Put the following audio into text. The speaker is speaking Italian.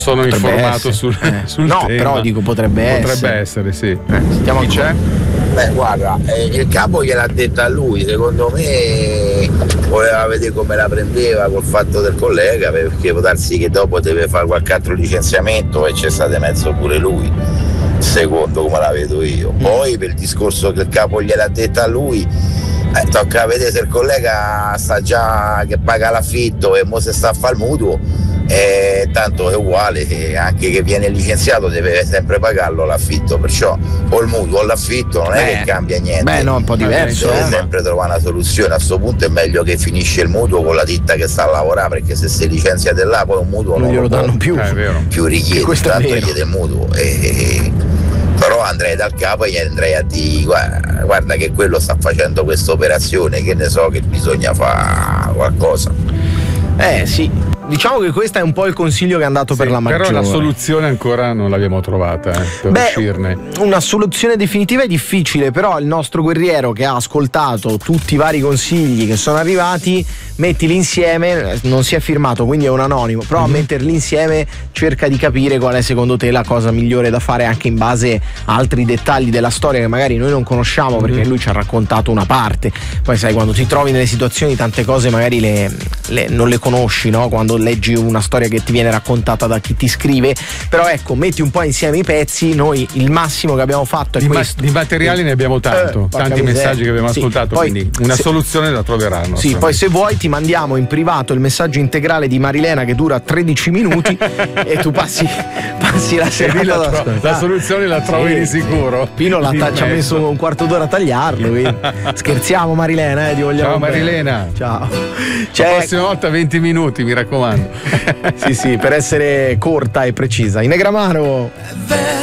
sono informato sul no, tema. però dico potrebbe essere, sì. Sentiamo chi c'è? Beh, guarda, il capo gliel'ha detto a lui, secondo me voleva vedere come la prendeva col fatto del collega, perché può darsi che dopo deve fare qualche altro licenziamento e c'è stato mezzo pure lui, secondo come la vedo io. Poi per il discorso che il capo gliel'ha detto a lui, tocca vedere se il collega sta già che paga l'affitto e mo se sta a fare il mutuo, tanto è uguale, anche che viene licenziato deve sempre pagarlo l'affitto, perciò o il mutuo o l'affitto non è che cambia niente. Beh, no, è un po' diverso. Deve sempre trovare una soluzione. A sto punto è meglio che finisce il mutuo con la ditta che sta a lavorare, perché se si licenzia di là poi un mutuo non glielo danno più richiede, tanto chiede il mutuo. Però andrei dal capo e gli andrei a dire guarda che quello sta facendo questa operazione, che ne so che bisogna fare qualcosa. Sì. Diciamo che questo è un po' il consiglio che è andato per la maggiore. Però la soluzione ancora non l'abbiamo trovata per uscirne. Una soluzione definitiva è difficile, però il nostro guerriero che ha ascoltato tutti i vari consigli che sono arrivati, mettili insieme, non si è firmato quindi è un anonimo, però a metterli insieme cerca di capire qual è secondo te la cosa migliore da fare, anche in base a altri dettagli della storia che magari noi non conosciamo, perché lui ci ha raccontato una parte. Poi sai, quando ti trovi nelle situazioni tante cose magari non le conosci, no? Quando leggi una storia che ti viene raccontata da chi ti scrive, però ecco, metti un po' insieme i pezzi. Noi il massimo che abbiamo fatto è questo. Di materiali ne abbiamo tanti messaggi che abbiamo ascoltato, poi, quindi una soluzione la troveranno. Sì, poi se vuoi ti mandiamo in privato il messaggio integrale di Marilena che dura 13 minuti e tu passi la serata. La soluzione la trovi di sicuro. Pino ci ha messo un quarto d'ora a tagliarlo, quindi. Scherziamo Marilena, ti vogliamo Ciao bene. Marilena. Ciao. La prossima volta 20 minuti, mi raccomando. Sì, per essere corta e precisa. Inegramaro.